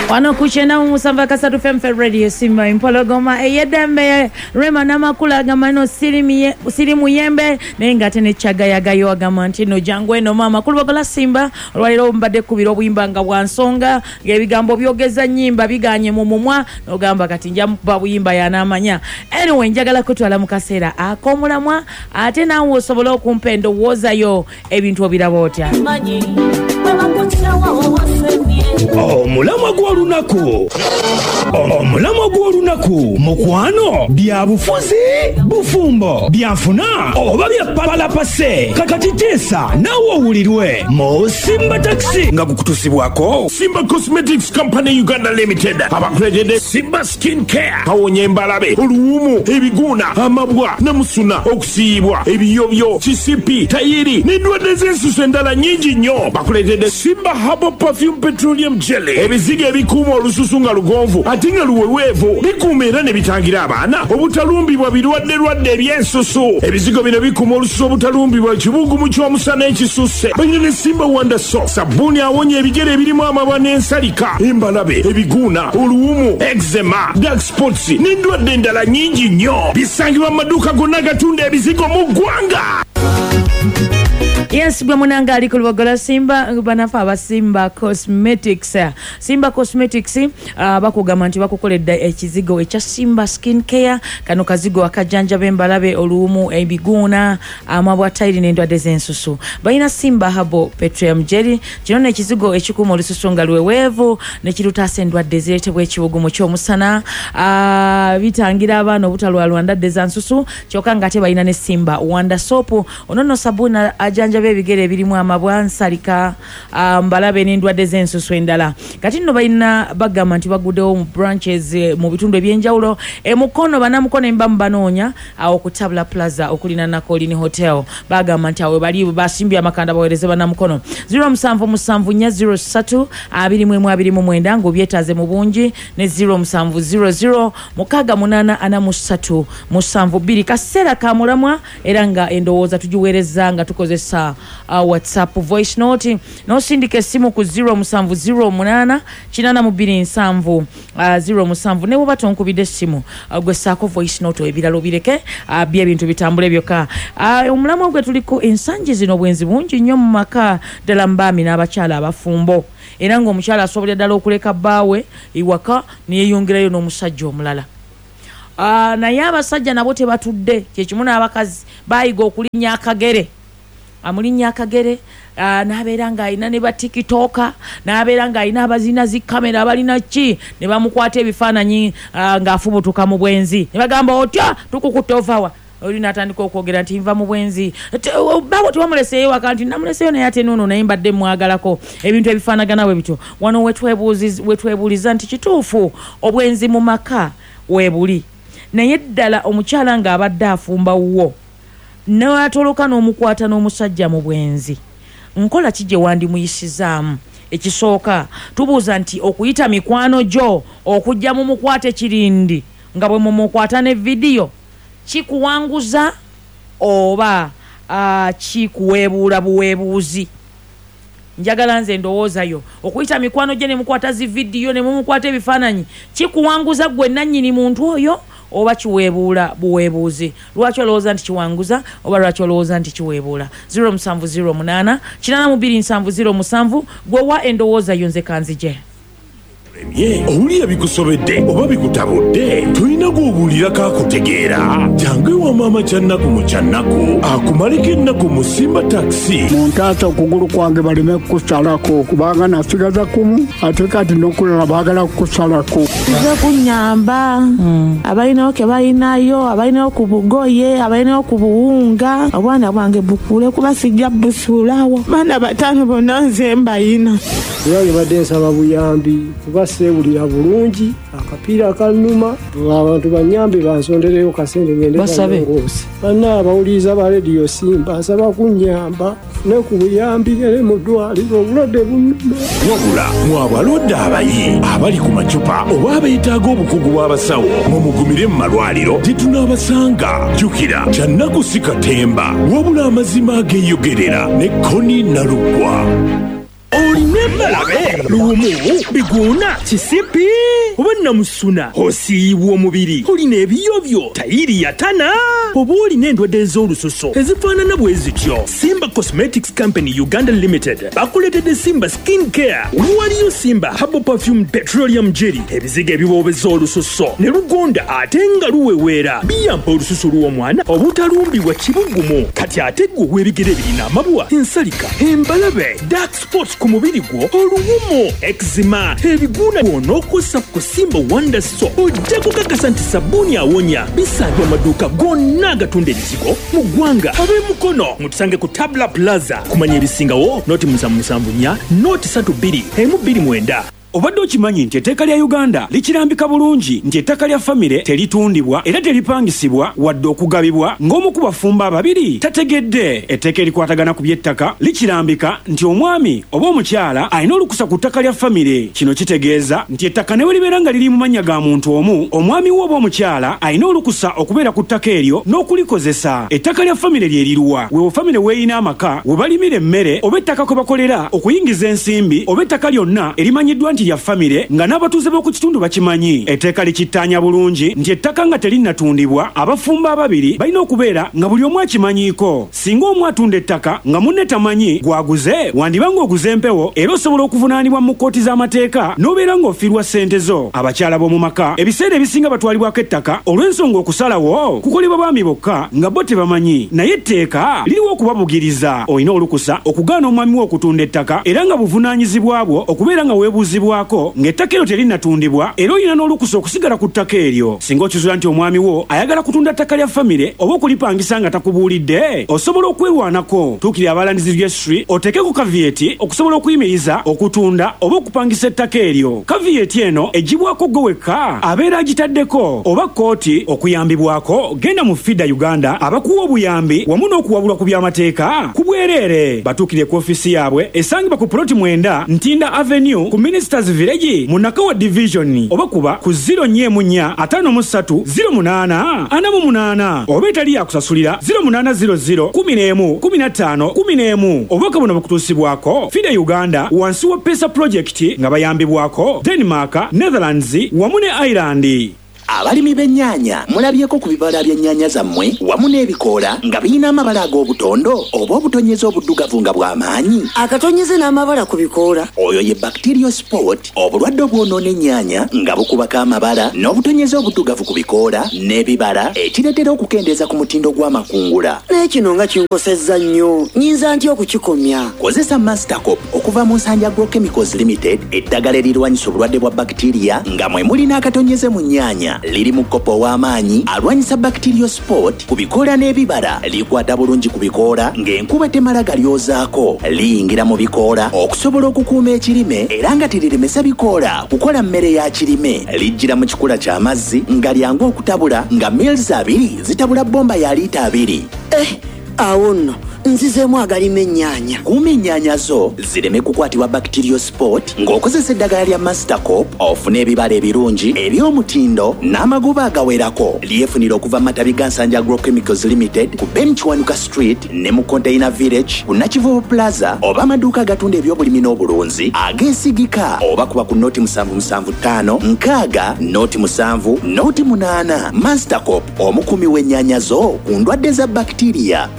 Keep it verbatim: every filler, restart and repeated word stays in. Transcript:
Wano kuchena musamba kasatu F M Radio Simba impologoma eyedembe Rema namakula gamano sirimiye sirimu yembe nenga tene chaga yagayo agamanti no jangwe no mama kulubagola Simba olwaliro mbadde kubira obuyimba nga bwansonga ngebigambo byogeza nyimba biganye mu mumwa no gamba kati nja mukuba buyimba yanamanya anyway njagala kutwala mukasera akomulamwa ate nawo osobola okumpendo wozayo ebintu obirabotya Oh, mulamwa gw'olunaku. Oh, mulamwa gw'olunaku. Mukwano bya bufuzi, bufumbo, byafuna oba bya palapase. Kakati tesa nawo owulirwe mu Simba Taxi nga kukutusibwako Simba Cosmetics Company Uganda Limited. Abakuleetedde Simba Skin Care. Kawonya embalabe, oluwumu, ebiguuna, amabwa, namusuna, okusiyibwa, ebiyobyo, kisipi, tayiri, n'endwadde z'ensusu endala nnyingi nnyo. Bakuleetedde Simba Herbal Perfume Petroleum Jelly. Ebizigo ebikuuma olususu nga lugonvu ate nga luweweevu bikuuma era ne bitangira abaana obutalumbibwa birwadde lwadde eby'ensusu. Ebizigo bino bikuuma olususu obutalumbibwa ekibugumu ky'omusana ekisusse. Balina ne Simba Wonder Soap, sabbuuni awonya ebigere ebirimu amabwa n'ensalika, embalabe, ebiguuna, oluwumu, eczema, dark spots n'endwadde endala nnyingi nnyo. Bisangibwa mu maduuka gonna agatunda ebizigo mu ggwanga. Yes, gwe munanga ali ku lubogola Simba banafa aba Simba Cosmetics. Simba Cosmetics uh, bakugamba nti bakukoledde ekizigo ekya Simba Skin Care. Kano kazigo akajanja bembalabe oluumu ebiguuna amabwa tayiri n'endwadde z'ensusu. Balina Simba Herbal Petroleum Jelly. Kino n'ekizigo ekikuuma olususu nga luweweevu ne kirutaasa endwadde zireetebwa ekibugumu ky'omusana. Uh, bitangira abaana obutalwalwa ndwadde za nsusu. Kyokka ng'ate balina ne Simba Wonder Soap. Ono nno sabbuuni ajanja ebigere ebirimu amabwa nsalika mbalabe n'endwadde z'ensusu endala. Kati nno balina bagamba nti baguddewo mu branches mu bitundu ebyenjawulo e Mukono banamukono emba mu banoonya awo ku Tabula Plaza okulina Nakolini Hotel. Bagamba nti awo bali basimbye amakanda baweereze banamukono. zero seven seven four zero three two two one two nine ng'obyetaaze mu bungi ne zero seven zero zero six eight eight three seven two kaseera ka mulamwa era nga endowooza tugiweereza nga tukozesa Uh, WhatsApp voice note no sindike simu ku zero seven zero eight eight eight seven uh, zero seven ne bw'oba tonkubidde simu uh, gwe saako voice note ebiralo bireke uh, bye ebintu bitambule byokka. Uh, omulamu gwe tuliko ensangi zino bwenzi bungi nnyo mu maka ddala mbaami n'abakyala abafumbo era ng'omukyala asobolera ddala okuleka bbaawe iwaka neyeyongerayo n'omusajja omulala. Uh, naye abasajja nabo tebatudde kyekimu n'abakazi bayiga okulinnya akagere amulinya akagere uh, nabeera nga alina ne ba TikToker nabeera nga alina abazina zi kamera abalina ki ne bamukwata ebifaananyi uh, ng'afubutuka mu bwenzi ne bagamba otya tukukutte ovawa oli natandika okwogera nti nva mu bwenzi babo tebamuleseeyo waka nti namuleseeyo naye ate noono naye mbadde mwagalako ebintu ebifaanagana bwe bityo. Wano wetwebuuliza nti kituufu obwenzi mu maka weebuli naye ddala omukyala ng'abadde afumba wuwo n'atoloka n'omukwata n'omusajja mu bwenzi nkola kijje wandi muyisizaamu. Ekisooka tubuuza nti okuyita mikwano gyo okujja mu mukwate kirindi nga bwe mumukwata ne vidiyo kikuwanguza oba uh, kikuweebuula buweebuuzi? Njagala nze ndowoozayo okuyita mikwano gye ne mukwata zi vidiyo ne mumukwata ebifaananyi kikuwanguza gwe nannyini muntu oyo oba kiweebuula buweebuuzi? Lwaki olowooza nti kiwanguza oba lwaki olowooza nti kiweebuula? zero seven zero eight eight eight seven zero seven gwe wa endowooza yo nze kanzije. Owuli ebikusobedde oba bikutabudde tulina gw'obuulira kaakutegeera. Jangu ewa maama Kyannaku mu Kyannaku akumaleko ennaku mu Simba Taxi. Muntaasa okugulu kwange baleme kukusalako kubanga nasigaza kumu ate kati n'okulala baagala kukusalako. Nze kunnyamba abalinayo ke balinayo abalinayo ku bugoye abalinayo ku buwunga obwana bwange bukule kuba sijja busuulawo baana bataano bonna nze mbayina. Yange badde nsaba buyambi kuba seewulira bulungi akapiira akanuma abantu banyambe bansondereyo kasente ngende balongoosa banna abawuliriza ba Radio Simba nsaba kunnyamba ne ku buyambi ere mu ddwaliro obulwadde bunnuma. Wabula mu abalwadde abayi abali ku macupa oba abeetaaga obukugu bw'abasawo mumugumire mu malwaliro tetunaabasanga. Jjukira Kyannaku si katemba wabula amazima ageeyogerera ne Koni Naluggwa. olina embalabe lumu biguuna kisipi oba namusuna osiibwa omubiri olina ebiyobyo tayiri yatana oba olina endwadde ez'olususo ezifaanana bwe zityo Simba Cosmetics Company Uganda Limited bakuleetedde Simba Skin Care waliyo Simba Herbal Perfume Petroleum Jelly ebizigo ebiboobeza olususo ne lugonda ate nga luweweera biyamba olususu lw'omwana obutalumbibwa kibugumu kati ate ggwe w'ebigere birina amabwa ensalika embalabe dark spots ku mubiri gwo oluwumo eczema ebiguuna bw'onookosa ku Simba Wonder Soap ojja kukakasa nti sabbuuni awonya bisangibwa amaduuka gonna agatunda ebizigo mu ggwanga ab'emukono mutusange ku Tabla Plaza kumanya ebisingawo noti musanvu musanvu nnya noti ssatu bbiri emu bbiri mwenda. Obadde okimanyi nti etteeka lya Uganda likirambika bulungi nti ettaka lya famire teritundibwa era teripangisibwa wadde okugabibwa ng'omu ku bafumba ababiri tategedde etteeka erikwatagana ku by'ettaka likirambika nti omwami oba omukyala alina olukusa ku ttaka lya famire. Kino kitegeeza nti ettaka ne bwe libeera nga liri mu mannya ga muntu omu omwami wo oba omukyala alina olukusa okubeera ku ttaka eryo n'okulikozesa. Ettaka lya famire lye liruwa wewe famire weeyina amaka we balimira emmere oba ettaka kwe bakolera okuyingiza ensimbi oba ettaka lyonna erimanyiddwa nti ya famire nga n'abatuuze b'oku kitundu bakimanyi. Etteeka likittaanya bulungi nti ettaka nga terinnatundibwa abafumba ababiri balina okubeera nga buli omu akimanyiiko. Singa omu atunda ettaka nga munne tamanyi gwaguze wandiba ng'oguze empewo era osobola okuvunaanibwa mu kkooti z'amateeka n'obeera ng'ofiirwa ssente zo. Abakyala b'omu maka ebiseera ebisinga batwalibwako ettaka olw'ensonga okusalawo kukolebwa baami bokka nga bo tebamanyi naye etteeka liriwo okubabugiriza. Olina olukusa okugaana omwami wo okutunda ettaka era nga buvunaanyizibwa bwo okubeera nga weebuuzibwa ng'ettaka eryo terinnatundibwa era olina n'olukusa okusigala ku ttaka eryo. Singa okizuula nti omwami wo ayagala kutunda ttaka lya famire oba okulipangisa nga takubuulidde osobola okwerwanako. Tuukirira abalandizi registry oteekeko kaviyeti okusobola okuyimiriza okutunda oba okupangisa ettaka eryo. Kaviyeti eno egibwako gwe wekka abeera agitaddeko oba kkooti okuyambibwako genda mu Fida Uganda abakuwa obuyambi wamu n'okuwabulwa ku by'amateeka ku bwereere. Batuukire ku ofiisi yaabwe esangibwa ku Ploti mwenda Ntinda Avenue ku Ministers Village mu Nakawa Division oba kuba ku zero nnya emu nnya ataano mu ssatu zero munaana ana mu munaana oba etali yakusasulira zero munaana zero zero kumi n'emu kumi na ttaano kumi n'emu. Obubaka buno bukutuusibwako Fida Uganda wansi wa Pesa Project nga bayambibwako Denmark, Netherlands wamu ne Ireland. Abalimi b'ennyaanya mulabyeko ku bibala by'ennyaanya zammwe wamu n'ebikoola nga birina amabala ag'obutondo oba obutonyeze obuddugavu nga bw'amaanyi. Akatonyeze n'amabala ku bikoola oyo ye bacteriosport obulwadde obwonoona ennyaanya nga bukubako amabala n'obutonyeze obuddugavu ku bikoola n'ebibala ekireetera okukendeeza ku mutindo gw'amakungula. naye kino nga kinkosezza nnyo nnyinza ntya okukikomya? Kozesa Mastercop okuva mu nsanja Agrochemicals Limited eddagala erirwanyisa obulwadde bwa bacteria nga mwe mulina akatonyeze mu nnyaanya liri mu kopo w'amaanyi alwanyisa bacteriosport ku bikoola n'ebibala likwata bulungi ku bikoola ng'enkuba temala galyozaako liyingira mu bikoola okusobola okukuuma ekirime era nga teriremesa bikoola kukola mmere ya kirime lijjira mu kikula ky'amazzi nga lyangu okutabula nga mils abiri zitabula bomba ya liita abiri. eh awo nno nzizeemu agalima ennyaanya. Kuuma ennyaanya zo zireme kukwatibwa bacteriosport ng'okozesa eddagala lya Mastercop ofune ebibala ebirungi eby'omutindo n'amagoba agawerako. Lyefunira okuva mu matabi ga Nsanja Agrochemicals Limited ku Benchwanuka Street ne mu Container Village ku Nakivubo Plaza oba amaduuka agatunda eby'obulimi n'obulunzi ag'ensigika oba kuba ku noti musanvu musanvu ttaano nkaaga noti musanvu noti munaana. Mastercop omukuumi w'ennyaanya zo ku ndwadde za bacteria.